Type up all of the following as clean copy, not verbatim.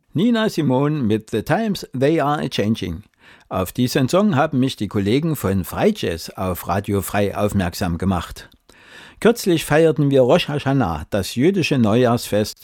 Nina Simone mit The Times They Are A-Changing. Auf diesen Song haben mich die Kollegen von Freijazz auf Radio Frei aufmerksam gemacht. Kürzlich feierten wir Rosh Hashanah, das jüdische Neujahrsfest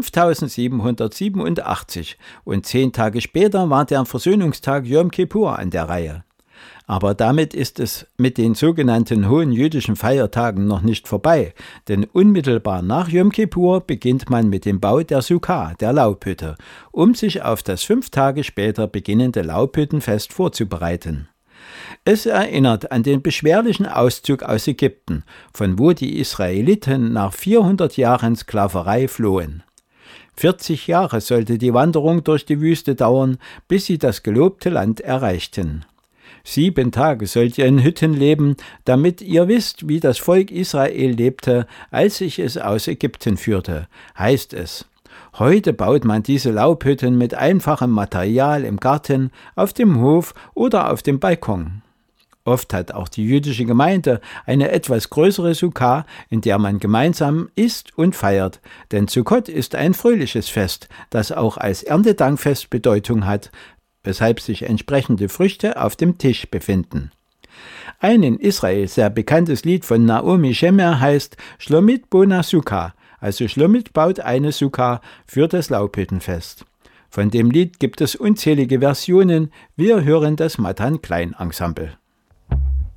5787, und 10 Tage später war der Versöhnungstag Yom Kippur an der Reihe. Aber damit ist es mit den sogenannten hohen jüdischen Feiertagen noch nicht vorbei, denn unmittelbar nach Yom Kippur beginnt man mit dem Bau der Sukkah, der Laubhütte, um sich auf das 5 Tage später beginnende Laubhüttenfest vorzubereiten. Es erinnert an den beschwerlichen Auszug aus Ägypten, von wo die Israeliten nach 400 Jahren Sklaverei flohen. 40 Jahre sollte die Wanderung durch die Wüste dauern, bis sie das gelobte Land erreichten. 7 Tage sollt ihr in Hütten leben, damit ihr wisst, wie das Volk Israel lebte, als ich es aus Ägypten führte, heißt es. Heute baut man diese Laubhütten mit einfachem Material im Garten, auf dem Hof oder auf dem Balkon. Oft hat auch die jüdische Gemeinde eine etwas größere Sukkah, in der man gemeinsam isst und feiert, denn Sukkot ist ein fröhliches Fest, das auch als Erntedankfest Bedeutung hat, weshalb sich entsprechende Früchte auf dem Tisch befinden. Ein in Israel sehr bekanntes Lied von Naomi Shemer heißt Shlomit Bona Sukkah, also Shlomit baut eine Sukkah für das Laubhüttenfest. Von dem Lied gibt es unzählige Versionen, wir hören das Matan Klein Ensemble.